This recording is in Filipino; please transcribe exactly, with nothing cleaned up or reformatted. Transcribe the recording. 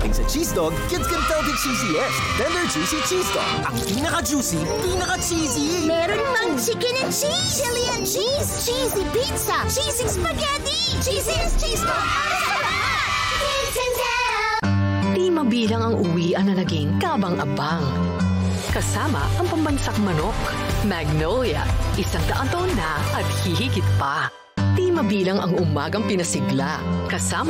Pagdating sa cheese dog, kids can tell the cheesiest. Tender juicy cheese dog. Ang pinaka-juicy, pinaka-cheesy. Meron pang chicken and cheese, chili and cheese, cheesy pizza, cheesy spaghetti, cheesiest cheese dog para sa lahat. Kids can tell. Di mabilang ang uwian na naging kabang-abang. Kasama ang pambansak manok. Magnolia, isang daang taon na at hihigit pa. Di mabilang ang umagang pinasigla. Kasama